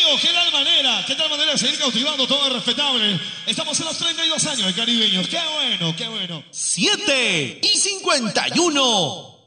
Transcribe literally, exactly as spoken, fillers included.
caribeños, ¿qué tal manera? ¿Qué tal manera de seguir cautivando? Todo es respetable. Estamos en los treinta y dos años de caribeños. Qué bueno, qué bueno. siete y cincuenta y uno.